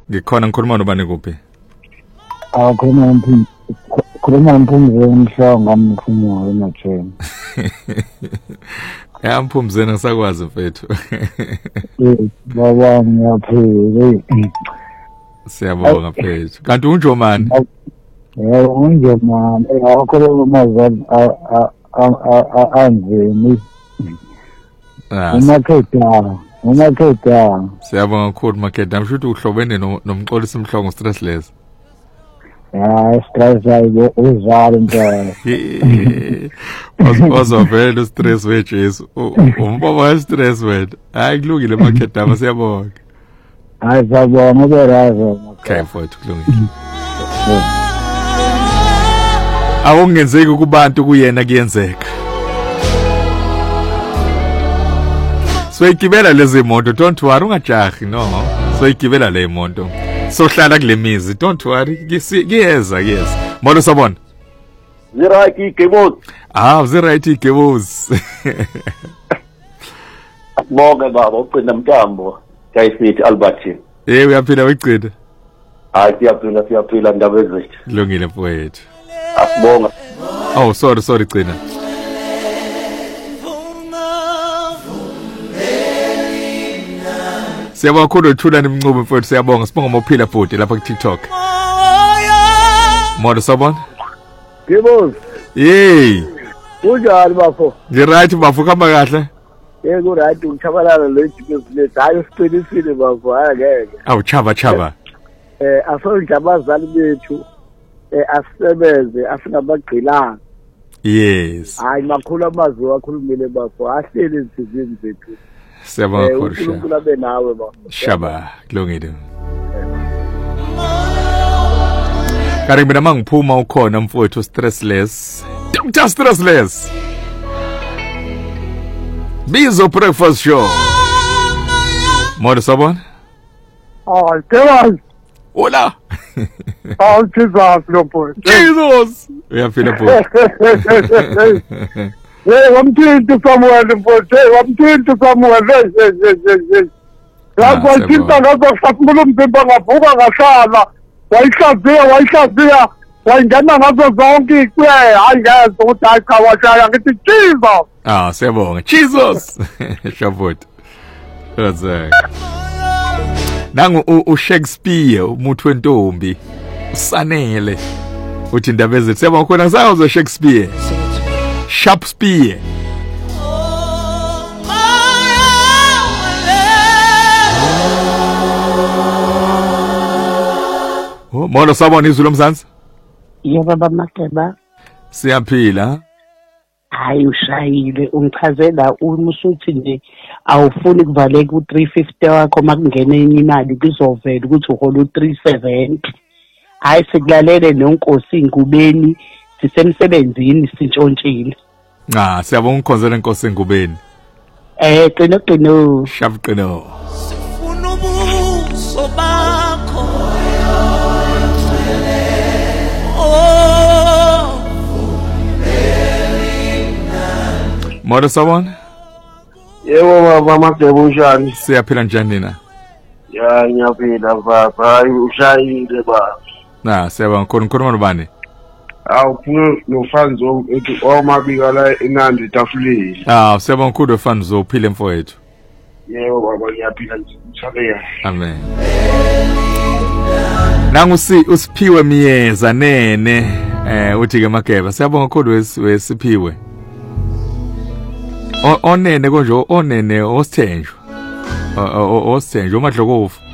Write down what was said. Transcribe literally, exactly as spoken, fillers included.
Ngikhona ngikhuluma nobani kuphi? Ah khuluma umphumi. Khuluma umphumi wemhlanga umphumi weMatheni. Ya mphumzeni ngisakwazi mfethu. Eh baba ngiyaphila. Siyabonga mfethu. Kanti unjomani? Eh unjomani akhuluma amazwi anzini. Ah. Umakheda, umakheda. Siyabonga kakhulu Makheda. Mshuthi uhlobene nomxolisi Mhlongo stressless. Ja, stress ayo uzalo mntwana. Ozovela stress weJesu. Umbaba wa stress wena. Hayi kulungile Makheda siyabonga. Hayi sabonga berazo. Okay mfowethu kulungile. Awungenzeki kubantu kuyena kuyenzeka. Soyigibela lezi moto, don't worry ungajahi no. Soyigibela le moto. Sohlala kule mizi, don't worry. Kiyeza, yes. Molo sabona. Ziright igebozi. Ah, ziright igebozi. Bonke baba uqina mntambo. Kayisithi Albert. Eh uyaphila weqina. Hayi siyaphila siyaphila ndaba ezethu. Kulungile mfowethu. Asibonga. Oh sorry sorry qina. Siyabonga kakhulu uthula nimncube mfowethu siyabonga sibonga mophila futhi lapha ku TikTok. Molo sabona. Gebozi. Hey. Unjani bafo? Ngiright bafo kamba kahle. Yebo right uchabalala le jikezile hayi siqinisile bafo ayangeke. Awu chaba chaba. Eh asonje abazali bethu eh asebenze asinamagqilana. Yes. Hayi makhulu amazwi wakhulumile bafo ahlele insizini zethu. Siyabonga kakhulu. uNkulunkulu abe nawe bafo. Shaba kulungile. Kare mina mangiphuma ukhona mfowethu stressless. Doctor Stressless. Bizo breakfast show. Molo sabona? Ah, Kevin. Hola. Ah, Jesus, no boy. Jesus. Uyaphila po. Hey, I'm going to somewhere, boy. Hey, I'm going to somewhere. Hey, hey, hey, hey, hey. Lapho thinta ngazo sakhuluma umzimba ngavuka ngahlala. Wayihlaziya, wayihlaziya. Wayingena ngazo zonke kuye hayi ngazo ukuthi hayi cha washaya ngithi Jesus. Ah, siyabonga. Jesus. Shabot. Uzake. Nangu uShakespeare umuntu wentombi. Usanele. Uthi indaba ezethu siyabonga khona ngisakuzwa Shakespeare. Shakespeare. Oh, molo sabona izulu mzansi? Yebo baba Makeba. Siyaphila. Hayi ushayile ungichazela umusuthi nje awufuni kuvaleka u three fifty wakho makungena enye imali kuzovela ukuthi uhola u three seventy. Hayi sikulalele nonkosi ingubeni sisemsebenzini sintshontshile. Ah siyabonga ukhonzela inkosi engubeni. Eh qino qino. Shap qino. Sifuna ubuso bakho. Molo sabona? Yebo baba Makeba unjani? Siyaphila njani na? Ya ngiyaphila baba, hayi ushayile baba. Na siyabonga khona ngikhuluma nobani? Awu nofanzo ethi omabika la enandi tafuleni. Ah siyabonga khulu ufanzo uphile mfowethu. Yebo baba ngiyaphila ngisabeya. Amen. Nangu si usiphiwe miyeza nene eh uthi ke Makeba siyabonga khulu wesiphiwe. Onene konje onene osithenjwa. Osithenjwa umadlokofu.